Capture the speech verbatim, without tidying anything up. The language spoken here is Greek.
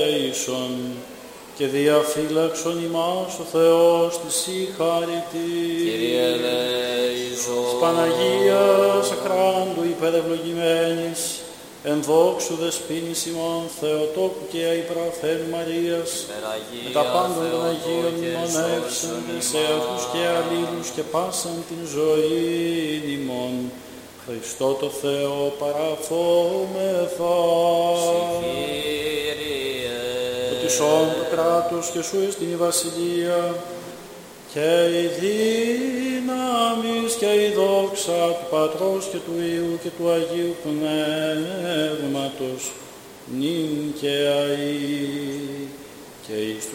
και διαφύλαξον ημάς ο Θεός της συγχαρητή. Κύριε ελέησον. Της Παναγίας αχράντου υπερευλογημένης, εν δόξου δεσποίνης ημών Θεοτόκου και αϊπραθέν Μαρίας, με τα πάντων των Αγίων μνημονεύσαντες έθους και αλλήλους και πάσαν την ζωή ημών. Χριστό το Θεό παραφόμεθα. Ότι σών το κράτος και σου εστιν η βασιλεία και η δύναμις και η δόξα του Πατρός και του Υιού και του Αγίου Πνεύματος νυν και αεί και εις